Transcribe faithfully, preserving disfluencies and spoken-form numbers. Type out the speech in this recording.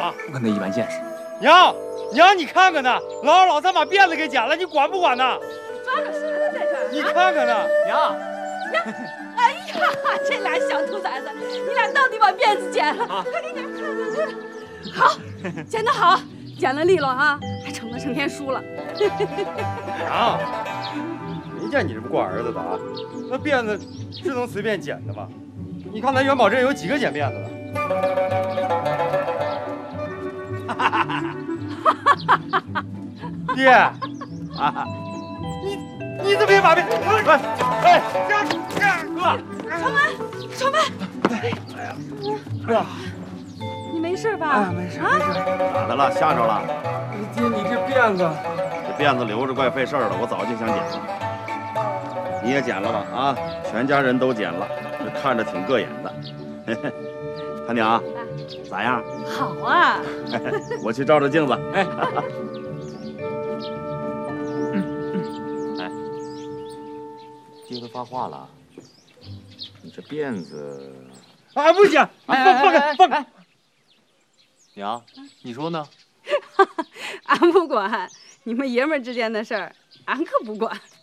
啊！ 我跟他一般见识。 娘，娘，你看看呢，老二老三把辫子给剪了，你管不管呢？ 装个啥呢在这儿？ 你看看呢， 娘。 娘，哎呀，这俩小兔崽子，你俩到底把辫子剪了？啊、快给娘看看看。好，剪得好，剪了利落啊，还成了成天输了。 娘，没见你这么惯儿子的啊！那辫子是能随便剪的吗？你看咱元宝镇有几个剪辫子的？爹，啊，你你怎么也把辫？哎哎，哥， 长文，长文，哎呀，哥，你没事吧？ 啊，没事没事。 咋的了？吓着了？ 爹，你这辫子， 这辫子留着怪费事儿的，我早就想剪了。你也剪了吧？啊，全家人都剪了，这看着挺膈应的。他娘，啊、咋样？ 好啊。 我去照照镜子。哎。哎，爹都发话了，你这辫子…… 啊，不行，放放开放开！ 娘，你说呢？ 俺不管，你们爷们儿之间的事儿，俺可不管。